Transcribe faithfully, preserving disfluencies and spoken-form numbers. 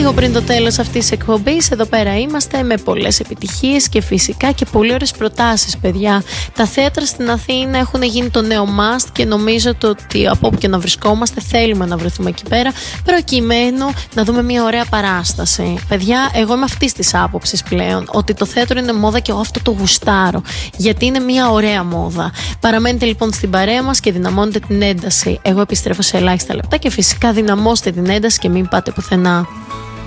Λίγο πριν το τέλος αυτής της εκπομπής, εδώ πέρα είμαστε με πολλές επιτυχίες και φυσικά και πολύ ωραίες προτάσεις, παιδιά. Τα θέατρα στην Αθήνα έχουν γίνει το νέο must και νομίζω το ότι από όπου και να βρισκόμαστε θέλουμε να βρεθούμε εκεί πέρα προκειμένου να δούμε μια ωραία παράσταση. Παιδιά, εγώ είμαι αυτής της άποψης πλέον, ότι το θέατρο είναι μόδα και εγώ αυτό το γουστάρω, γιατί είναι μια ωραία μόδα. Παραμένετε λοιπόν στην παρέα μας και δυναμώνετε την ένταση. Εγώ επιστρέφω σε ελάχιστα λεπτά και φυσικά δυναμώστε την ένταση και μην πάτε πουθενά.